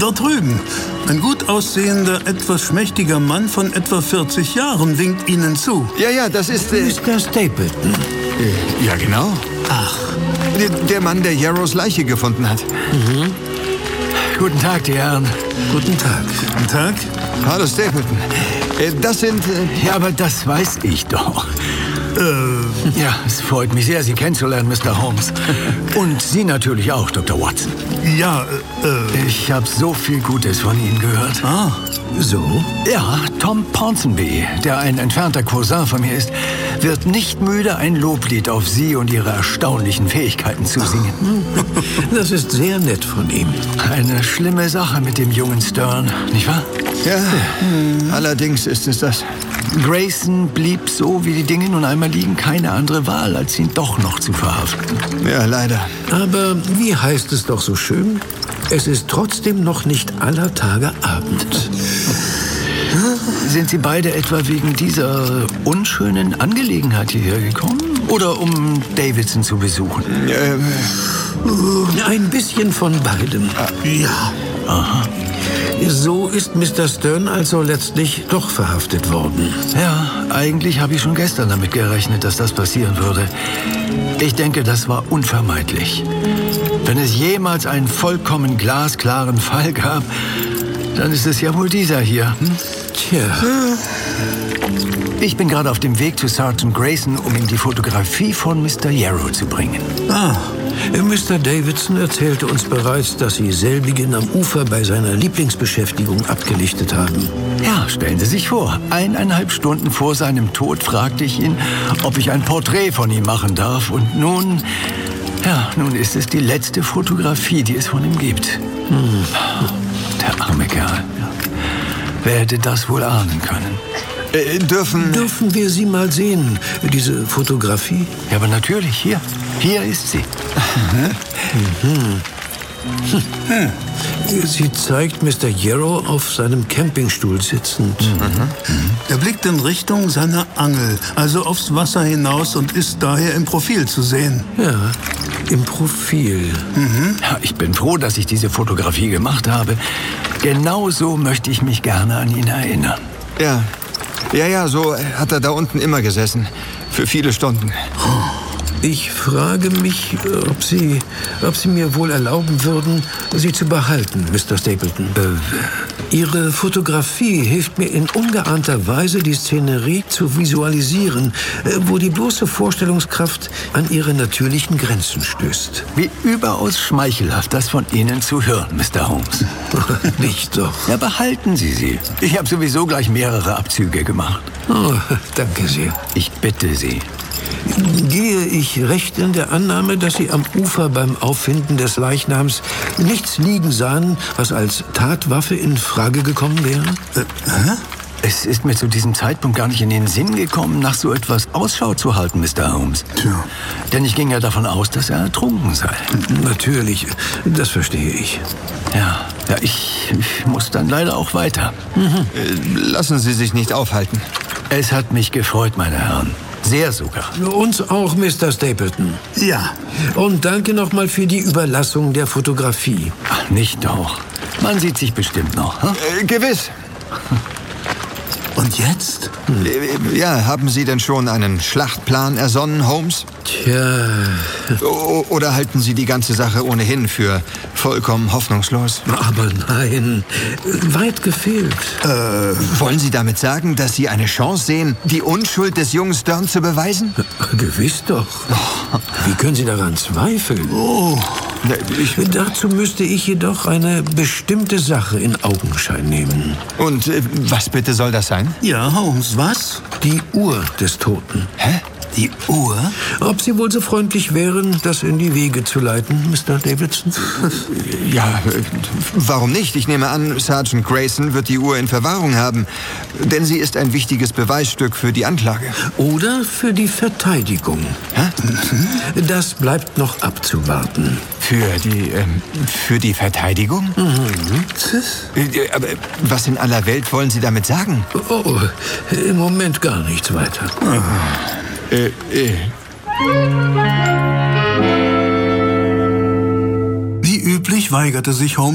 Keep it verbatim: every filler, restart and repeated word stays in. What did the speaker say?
Dort drüben. Ein gut aussehender, etwas schmächtiger Mann von etwa vierzig Jahren winkt Ihnen zu. Ja, ja, das ist... Äh, Mister Stapleton. Äh, ja, genau. Ach. Der, der Mann, der Yarrows Leiche gefunden hat. Mhm. Guten Tag, die Herren. Guten Tag. Guten Tag. Hallo, Stapleton. Äh, das sind... Äh, ja, aber das weiß ich doch. Äh, ja, es freut mich sehr, Sie kennenzulernen, Mister Holmes. Und Sie natürlich auch, Doktor Watson. Ja, äh... Ich habe so viel Gutes von Ihnen gehört. Ah, so? Ja, Tom Ponsonby, der ein entfernter Cousin von mir ist, wird nicht müde, ein Loblied auf Sie und Ihre erstaunlichen Fähigkeiten zu singen. Das ist sehr nett von ihm. Eine schlimme Sache mit dem jungen Stern, nicht wahr? Ja, hm. allerdings ist es das. Grayson blieb so, wie die Dinge nun einmal liegen, keine andere Wahl, als ihn doch noch zu verhaften. Ja, leider. Aber wie heißt es doch so schön? Es ist trotzdem noch nicht aller Tage Abend. Sind Sie beide etwa wegen dieser unschönen Angelegenheit hierher gekommen? Oder um Davidson zu besuchen? Ähm. Ein bisschen von beidem. Ja. Aha. So ist Mister Stern also letztlich doch verhaftet worden. Ja, eigentlich habe ich schon gestern damit gerechnet, dass das passieren würde. Ich denke, das war unvermeidlich. Wenn es jemals einen vollkommen glasklaren Fall gab, dann ist es ja wohl dieser hier. Hm? Tja. Ich bin gerade auf dem Weg zu Sergeant Grayson, um ihm die Fotografie von Mister Yarrow zu bringen. Ah, Mister Davidson erzählte uns bereits, dass Sie selbigen am Ufer bei seiner Lieblingsbeschäftigung abgelichtet haben. Ja, stellen Sie sich vor, eineinhalb Stunden vor seinem Tod fragte ich ihn, ob ich ein Porträt von ihm machen darf. Und nun, ja, nun ist es die letzte Fotografie, die es von ihm gibt. Hm. Der arme Kerl. Wer hätte das wohl ahnen können? Äh, dürfen... Dürfen wir sie mal sehen, diese Fotografie? Ja, aber natürlich, hier. Hier ist sie. Mhm. Mhm. Sie zeigt Mister Yarrow auf seinem Campingstuhl sitzend. Mhm. Mhm. Er blickt in Richtung seiner Angel, also aufs Wasser hinaus und ist daher im Profil zu sehen. Ja, im Profil. Mhm. Ja, ich bin froh, dass ich diese Fotografie gemacht habe. Genau so möchte ich mich gerne an ihn erinnern. Ja, ja, ja, so hat er da unten immer gesessen. Für viele Stunden. Ich frage mich, ob Sie, ob Sie mir wohl erlauben würden, sie zu behalten, Mister Stapleton. Äh, Ihre Fotografie hilft mir in ungeahnter Weise, die Szenerie zu visualisieren, wo die bloße Vorstellungskraft an ihre natürlichen Grenzen stößt. Wie überaus schmeichelhaft, das von Ihnen zu hören, Mister Holmes. Nicht doch. Ja, behalten Sie sie. Ich habe sowieso gleich mehrere Abzüge gemacht. Oh, danke sehr. Ich bitte Sie. Gehe ich recht in der Annahme, dass Sie am Ufer beim Auffinden des Leichnams nichts liegen sahen, was als Tatwaffe in Frage gekommen wäre? Äh, hä? Es ist mir zu diesem Zeitpunkt gar nicht in den Sinn gekommen, nach so etwas Ausschau zu halten, Mister Holmes. Tja. Denn ich ging ja davon aus, dass er ertrunken sei. Natürlich, das verstehe ich. Ja, ja ich, ich muss dann leider auch weiter. Mhm. Lassen Sie sich nicht aufhalten. Es hat mich gefreut, meine Herren. Sehr sogar. Uns auch, Mister Stapleton. Ja. Und danke nochmal für die Überlassung der Fotografie. Ach, nicht doch. Man sieht sich bestimmt noch. Hm? Äh, gewiss. Und jetzt? Hm. Ja, haben Sie denn schon einen Schlachtplan ersonnen, Holmes? Tja. O- oder halten Sie die ganze Sache ohnehin für vollkommen hoffnungslos? Aber nein, weit gefehlt. Äh, wollen Sie damit sagen, dass Sie eine Chance sehen, die Unschuld des jungen Stern zu beweisen? Gewiss doch. Wie können Sie daran zweifeln? Oh. Ich, dazu müsste ich jedoch eine bestimmte Sache in Augenschein nehmen. Und äh, was bitte soll das sein? Ja, Holmes, was? Die Uhr des Toten. Hä? Die Uhr? Ob Sie wohl so freundlich wären, das in die Wege zu leiten, Mister Davidson? Ja, äh, warum nicht? Ich nehme an, Sergeant Grayson wird die Uhr in Verwahrung haben. Denn sie ist ein wichtiges Beweisstück für die Anklage. Oder für die Verteidigung. Hä? Das bleibt noch abzuwarten. Für die, ähm, für die Verteidigung? Mhm. Äh, aber was in aller Welt wollen Sie damit sagen? Oh, im Moment gar nichts weiter. Äh, äh. Wie üblich weigerte sich Holmes,